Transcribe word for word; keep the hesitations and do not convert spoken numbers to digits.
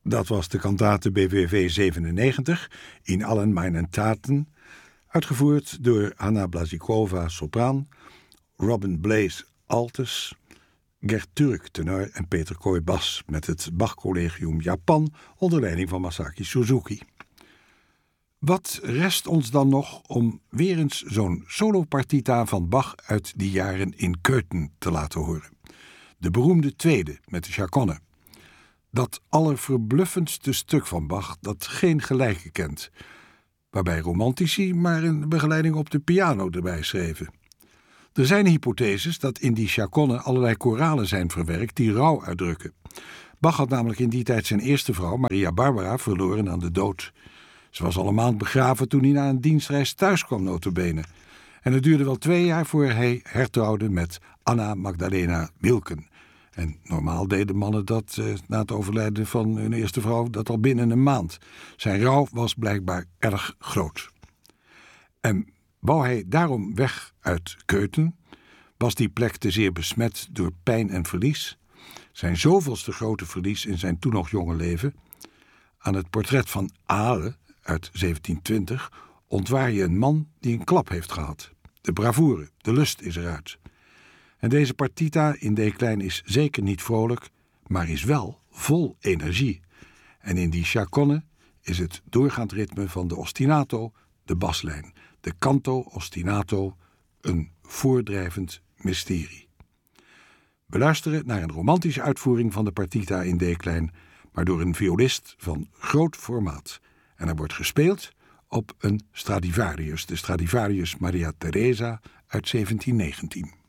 Dat was de kantate B W V zevenennegentig, In allen meinen Taten, uitgevoerd door Hanna Blazikova, sopraan, Robin Blaze, altes, Gert Turk, tenor en Peter Kooi, bas, met het Bach-collegium Japan onder leiding van Masaki Suzuki. Wat rest ons dan nog om weer eens zo'n solopartita van Bach uit die jaren in Köthen te laten horen? De beroemde tweede met de chaconne. Dat allerverbluffendste stuk van Bach dat geen gelijke kent, waarbij romantici maar een begeleiding op de piano erbij schreven. Er zijn hypotheses dat in die chaconne allerlei koralen zijn verwerkt die rouw uitdrukken. Bach had namelijk in die tijd zijn eerste vrouw, Maria Barbara, verloren aan de dood. Ze was al een maand begraven toen hij na een dienstreis thuis kwam, nota bene. En het duurde wel twee jaar voor hij hertrouwde met Anna Magdalena Wilken. En normaal deden mannen dat eh, na het overlijden van hun eerste vrouw dat al binnen een maand. Zijn rouw was blijkbaar erg groot. En wou hij daarom weg uit Köthen, was die plek te zeer besmet door pijn en verlies. Zijn zoveelste grote verlies in zijn toen nog jonge leven. Aan het portret van Ale uit zeventien twintig ontwaar je een man die een klap heeft gehad. De bravoure, de lust is eruit. En deze partita in D-klein is zeker niet vrolijk, maar is wel vol energie. En in die chaconne is het doorgaand ritme van de ostinato de baslijn. De canto ostinato, een voordrijvend mysterie. We luisteren naar een romantische uitvoering van de partita in D-klein, maar door een violist van groot formaat. En er wordt gespeeld op een Stradivarius, de Stradivarius Maria Teresa uit zeventien negentien.